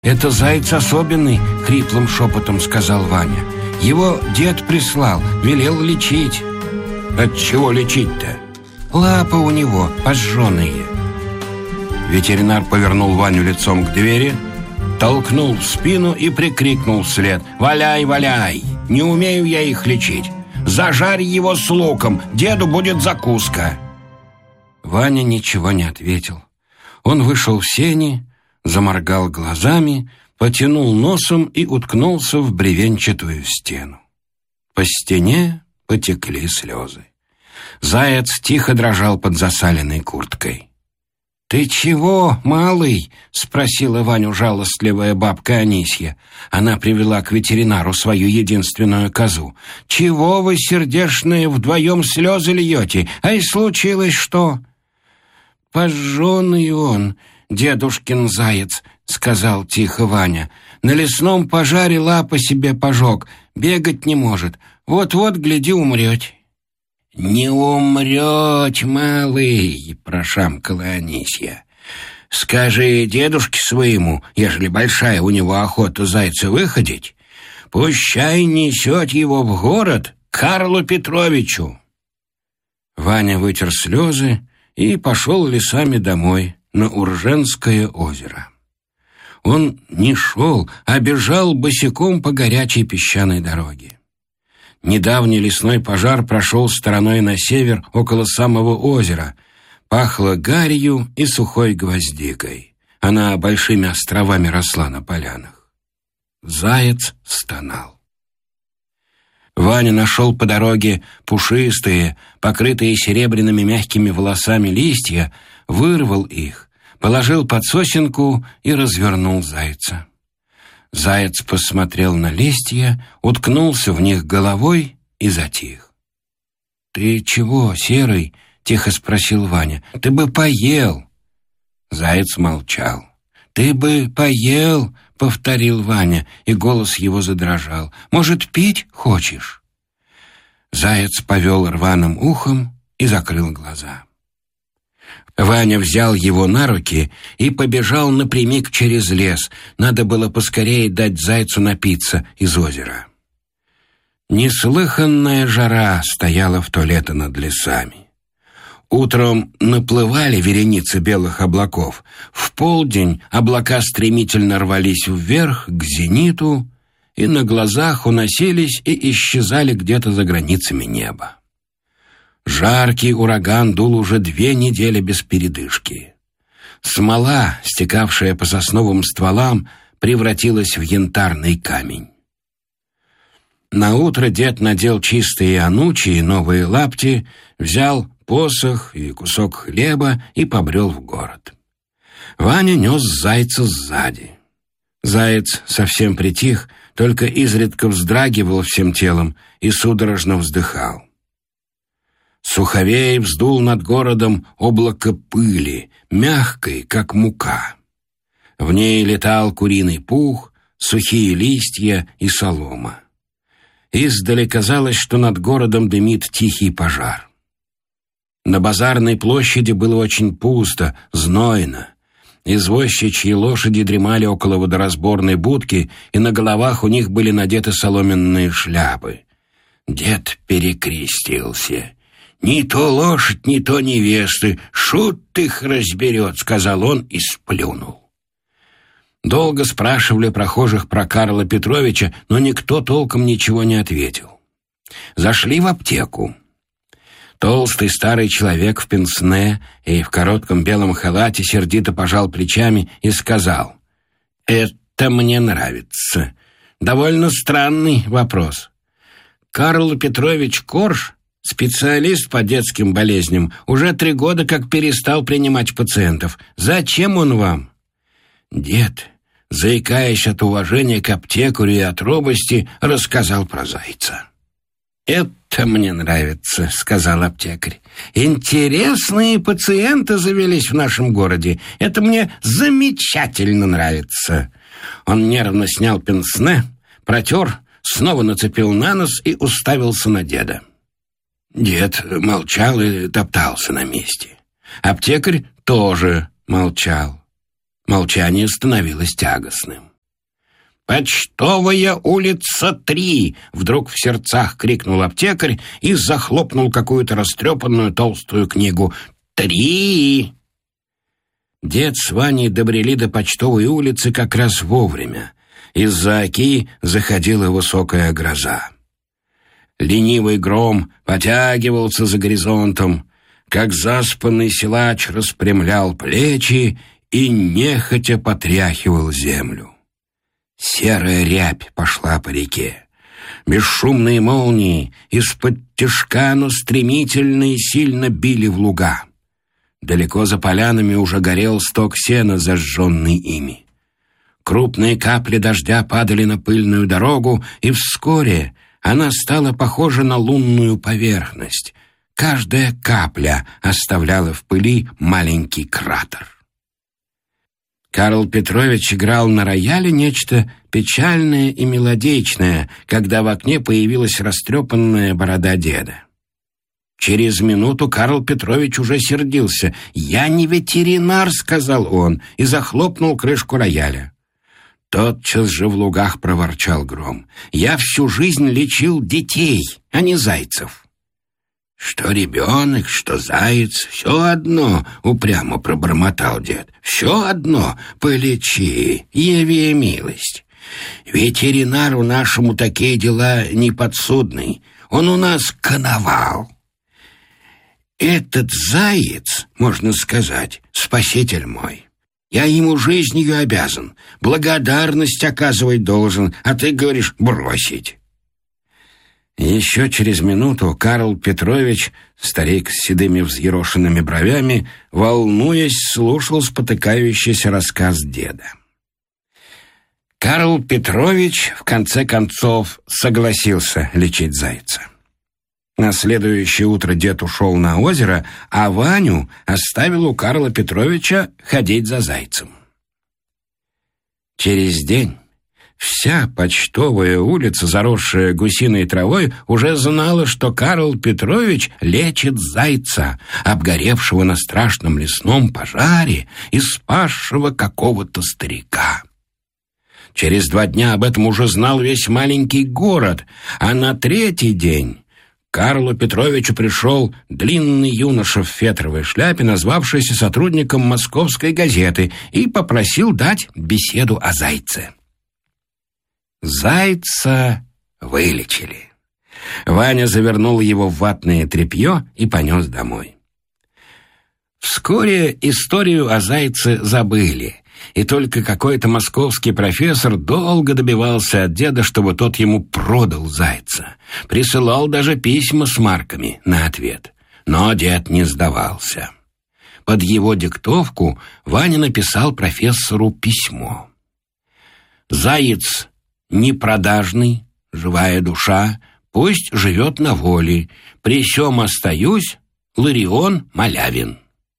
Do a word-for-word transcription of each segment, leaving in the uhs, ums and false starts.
«Это заяц особенный», — хриплым шепотом сказал Ваня. «Его дед прислал, велел лечить». «От чего лечить-то?» «Лапы у него пожженные». Ветеринар повернул Ваню лицом к двери, толкнул в спину и прикрикнул вслед: «Валяй, валяй! Не умею я их лечить! Зажарь его с луком, деду будет закуска!» Ваня ничего не ответил. Он вышел в сени, заморгал глазами, потянул носом и уткнулся в бревенчатую стену. По стене потекли слезы. Заяц тихо дрожал под засаленной курткой. «Ты чего, малый?» — спросила Ваню жалостливая бабка Анисья. Она привела к ветеринару свою единственную козу. «Чего вы, сердешные, вдвоем слезы льете? А и случилось что?» «Пожженный он, дедушкин заяц», — сказал тихо Ваня. «На лесном пожаре лапы себе пожег, бегать не может. Вот-вот, гляди, умрете». «Не умрете, малый», — прошамкала Анисья. «Скажи дедушке своему, ежели большая у него охота зайца выходить, пущай несет его в город к Карлу Петровичу». Ваня вытер слезы и пошел лесами домой, на Урженское озеро. Он не шел, а бежал босиком по горячей песчаной дороге. Недавний лесной пожар прошел стороной на север около самого озера. Пахло гарью и сухой гвоздикой. Она большими островами росла на полянах. Заяц стонал. Ваня нашел по дороге пушистые, покрытые серебряными мягкими волосами листья, вырвал их, положил под сосенку и развернул зайца. Заяц посмотрел на листья, уткнулся в них головой и затих. «Ты чего, Серый?» — тихо спросил Ваня. «Ты бы поел». Заяц молчал. «Ты бы поел», — повторил Ваня, и голос его задрожал. «Может, пить хочешь?» Заяц повел рваным ухом и закрыл глаза. Ваня взял его на руки и побежал напрямик через лес. Надо было поскорее дать зайцу напиться из озера. Неслыханная жара стояла в то лето над лесами. Утром наплывали вереницы белых облаков. В полдень облака стремительно рвались вверх, к зениту, и на глазах уносились и исчезали где-то за границами неба. Жаркий ураган дул уже две недели без передышки. Смола, стекавшая по сосновым стволам, превратилась в янтарный камень. Наутро дед надел чистые анучи, новые лапти, взял посох и кусок хлеба и побрел в город. Ваня нес зайца сзади. Заяц совсем притих, только изредка вздрагивал всем телом и судорожно вздыхал. Суховей вздул над городом облако пыли, мягкой, как мука. В ней летал куриный пух, сухие листья и солома. Издали казалось, что над городом дымит тихий пожар. На базарной площади было очень пусто, знойно. Извозчичьи лошади дремали около водоразборной будки, и на головах у них были надеты соломенные шляпы. Дед перекрестился. «Не то лошадь, не то невесты, шут их разберет», — сказал он и сплюнул. Долго спрашивали прохожих про Карла Петровича, но никто толком ничего не ответил. Зашли в аптеку. Толстый старый человек в пенсне и в коротком белом халате сердито пожал плечами и сказал: «Это мне нравится. Довольно странный вопрос. Карл Петрович Корж, специалист по детским болезням, уже три года как перестал принимать пациентов. Зачем он вам?» Дед, заикаясь от уважения к аптекарю и от робости, рассказал про зайца. «Это мне нравится», — сказал аптекарь. «Интересные пациенты завелись в нашем городе. Это мне замечательно нравится». Он нервно снял пенсне, протер, снова нацепил на нос и уставился на деда. Дед молчал и топтался на месте. Аптекарь тоже молчал. Молчание становилось тягостным. «Почтовая улица три!» — вдруг в сердцах крикнул аптекарь и захлопнул какую-то растрепанную толстую книгу. «Три!» Дед с Ваней добрели до Почтовой улицы как раз вовремя. Из-за оки заходила высокая гроза. Ленивый гром потягивался за горизонтом, как заспанный силач распрямлял плечи и нехотя потряхивал землю. Серая рябь пошла по реке. Бесшумные молнии из-под тишка, но стремительно и сильно били в луга. Далеко за полянами уже горел сток сена, зажженный ими. Крупные капли дождя падали на пыльную дорогу, и вскоре она стала похожа на лунную поверхность. Каждая капля оставляла в пыли маленький кратер. Карл Петрович играл на рояле нечто печальное и мелодичное, когда в окне появилась растрепанная борода деда. Через минуту Карл Петрович уже сердился. «Я не ветеринар», — сказал он, и захлопнул крышку рояля. Тотчас же в лугах проворчал гром. «Я всю жизнь лечил детей, а не зайцев». «Что ребенок, что заяц, все одно», — упрямо пробормотал дед. «Все одно, полечи, яви милость. Ветеринару нашему такие дела не подсудны, он у нас коновал. Этот заяц, можно сказать, спаситель мой. Я ему жизнью обязан, благодарность оказывать должен, а ты говоришь бросить». Еще через минуту Карл Петрович, старик с седыми взъерошенными бровями, волнуясь, слушал спотыкающийся рассказ деда. Карл Петрович в конце концов согласился лечить зайца. На следующее утро дед ушел на озеро, а Ваню оставил у Карла Петровича ходить за зайцем. Через день вся Почтовая улица, заросшая гусиной травой, уже знала, что Карл Петрович лечит зайца, обгоревшего на страшном лесном пожаре и спасшего какого-то старика. Через два дня об этом уже знал весь маленький город, а на третий день к Карлу Петровичу пришел длинный юноша в фетровой шляпе, назвавшийся сотрудником московской газеты, и попросил дать беседу о зайце. Зайца вылечили. Ваня завернул его в ватное тряпье и понес домой. Вскоре историю о зайце забыли, и только какой-то московский профессор долго добивался от деда, чтобы тот ему продал зайца. Присылал даже письма с марками на ответ. Но дед не сдавался. Под его диктовку Ваня написал профессору письмо. «Заяц непродажный, живая душа, пусть живет на воле. При сём остаюсь, Ларион Малявин».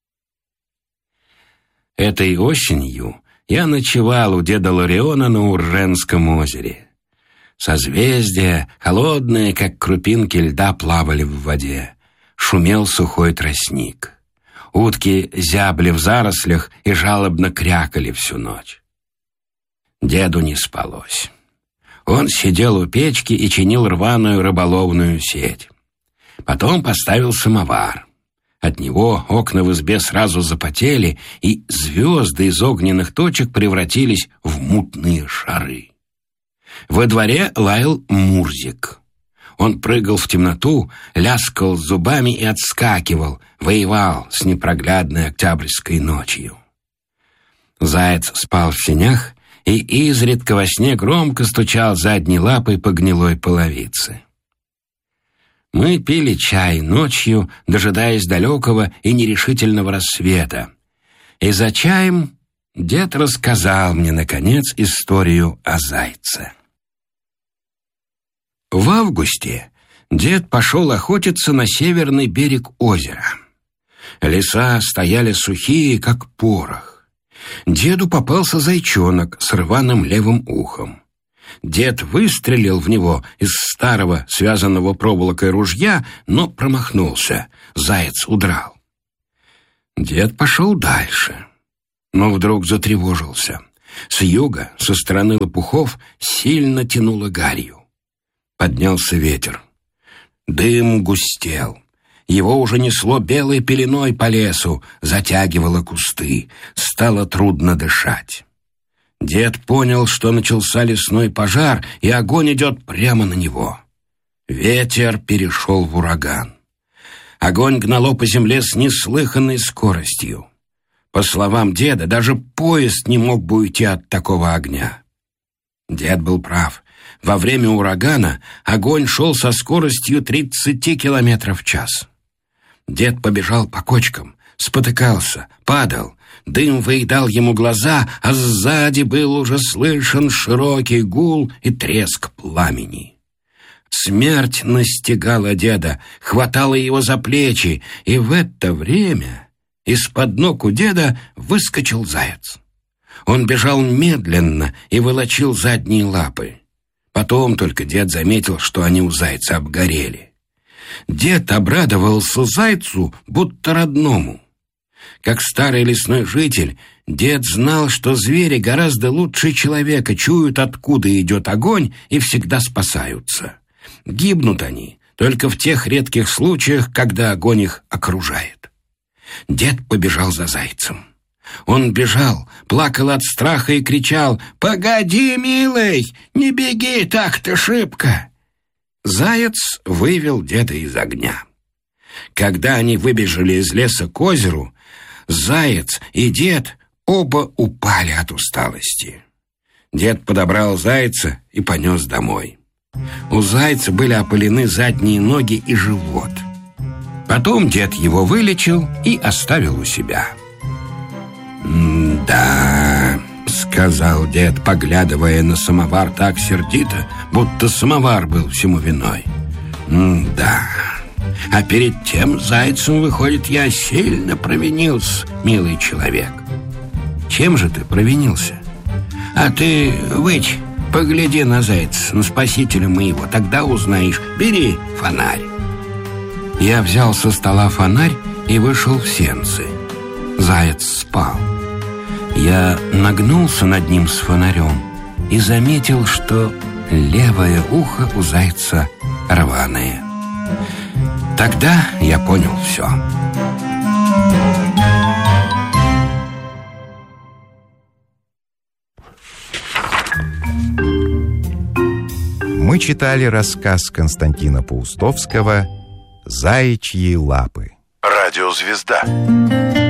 Этой осенью я ночевал у деда Лариона на Урженском озере. Созвездия, холодные, как крупинки льда, плавали в воде. Шумел сухой тростник. Утки зябли в зарослях и жалобно крякали всю ночь. Деду не спалось. Он сидел у печки и чинил рваную рыболовную сеть. Потом поставил самовар. От него окна в избе сразу запотели, и звезды из огненных точек превратились в мутные шары. Во дворе лаял Мурзик. Он прыгал в темноту, ляскал зубами и отскакивал, воевал с непроглядной октябрьской ночью. Заяц спал в сенях и изредка во сне громко стучал задней лапой по гнилой половице. Мы пили чай ночью, дожидаясь далекого и нерешительного рассвета. И за чаем дед рассказал мне, наконец, историю о зайце. В августе дед пошел охотиться на северный берег озера. Леса стояли сухие, как порох. Деду попался зайчонок с рваным левым ухом. Дед выстрелил в него из старого, связанного проволокой ружья, но промахнулся. Заяц удрал. Дед пошел дальше, но вдруг затревожился. С юга, со стороны лопухов, сильно тянуло гарью. Поднялся ветер. Дым густел. Его уже несло белой пеленой по лесу, затягивало кусты. Стало трудно дышать. Дед понял, что начался лесной пожар, и огонь идет прямо на него. Ветер перешел в ураган. Огонь гнало по земле с неслыханной скоростью. По словам деда, даже поезд не мог бы уйти от такого огня. Дед был прав. Во время урагана огонь шел со скоростью тридцати километров в час. Дед побежал по кочкам, спотыкался, падал. Дым выедал ему глаза, а сзади был уже слышен широкий гул и треск пламени. Смерть настигала деда, хватала его за плечи, и в это время из-под ног у деда выскочил заяц. Он бежал медленно и волочил задние лапы. Потом только дед заметил, что они у зайца обгорели. Дед обрадовался зайцу, будто родному. Как старый лесной житель, дед знал, что звери гораздо лучше человека чуют, откуда идет огонь, и всегда спасаются. Гибнут они только в тех редких случаях, когда огонь их окружает. Дед побежал за зайцем. Он бежал, плакал от страха и кричал: «Погоди, милый, не беги так-то шибко!» Заяц вывел деда из огня. Когда они выбежали из леса к озеру, заяц и дед оба упали от усталости. Дед подобрал зайца и понес домой. У зайца были опалены задние ноги и живот. Потом дед его вылечил и оставил у себя. «Да», — сказал дед, поглядывая на самовар так сердито, будто самовар был всему виной. «Да, а перед тем зайцем, выходит, я сильно провинился, милый человек». «Чем же ты провинился?» «А ты, Выть, погляди на зайца, на спасителя моего, тогда узнаешь. Бери фонарь». Я взял со стола фонарь и вышел в сенцы. Заяц спал. Я нагнулся над ним с фонарем и заметил, что левое ухо у зайца рваное. Тогда я понял все. Мы читали рассказ Константина Паустовского «Заячьи лапы». Радиозвезда.